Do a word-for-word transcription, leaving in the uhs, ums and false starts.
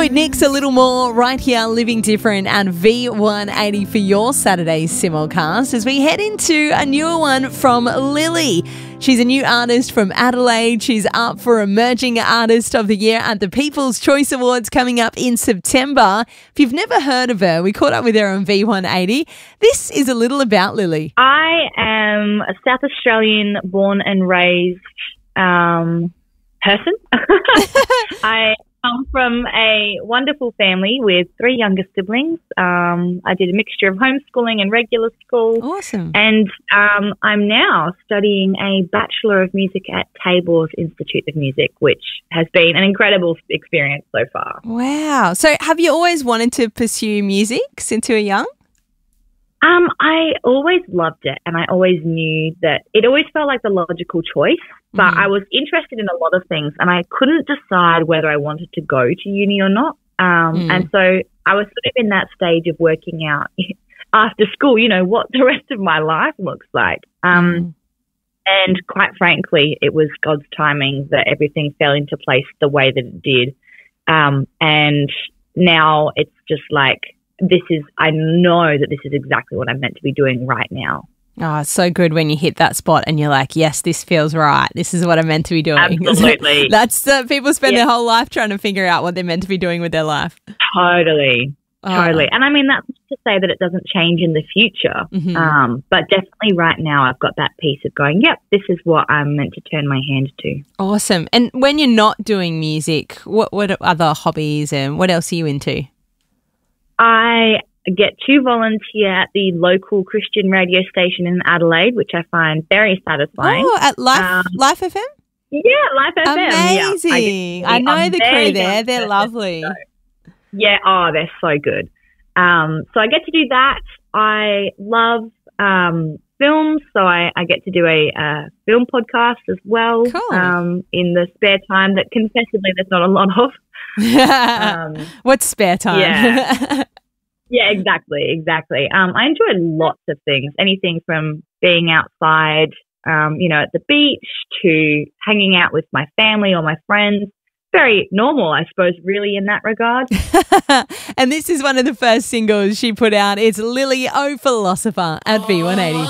Fleetwood Nicks, A Little More, right here, Living Different, and V one eighty for your Saturday simulcast as we head into a newer one from Lily. She's a new artist from Adelaide. She's up for Emerging Artist of the Year at the People's Choice Awards coming up in September. If you've never heard of her, we caught up with her on V one eighty. This is a little about Lily. I am a South Australian born and raised um, person. I come from a wonderful family with three younger siblings. Um, I did a mixture of homeschooling and regular school. Awesome. And um, I'm now studying a Bachelor of Music at Tabor's Institute of Music, which has been an incredible experience so far. Wow. So have you always wanted to pursue music since you were young? Um, I always loved it, and I always knew that it always felt like the logical choice, but mm. I was interested in a lot of things, and I couldn't decide whether I wanted to go to uni or not. Um, mm. And so I was sort of in that stage of working out after school, you know, what the rest of my life looks like. Um, mm. And quite frankly, it was God's timing that everything fell into place the way that it did. Um, and now it's just like, this is, I know that this is exactly what I'm meant to be doing right now. Oh, it's so good when you hit that spot and you're like, yes, this feels right. This is what I'm meant to be doing. Absolutely. That's uh, people spend yeah. their whole life trying to figure out what they're meant to be doing with their life. Totally. Oh. Totally. And I mean, that's not to say that it doesn't change in the future. Mm-hmm. Um, but definitely right now I've got that piece of going, yep, this is what I'm meant to turn my hand to. Awesome. And when you're not doing music, what, what other hobbies and what else are you into? I get to volunteer at the local Christian radio station in Adelaide, which I find very satisfying. Oh, at Life, um, Life F M? Yeah, Life F M. Amazing. Yeah, I, I know the crew there. They're lovely. So, yeah, oh, they're so good. Um, so I get to do that. I love um, films, so I, I get to do a, a film podcast as well. Cool. Um, in the spare time that confessedly there's not a lot of. um, What's spare time? Yeah, yeah, exactly, exactly. Um, I enjoy lots of things, anything from being outside, um, you know, at the beach to hanging out with my family or my friends. Very normal, I suppose, really, in that regard. And this is one of the first singles she put out. It's Lily, Oh Philosopher at V one eighty.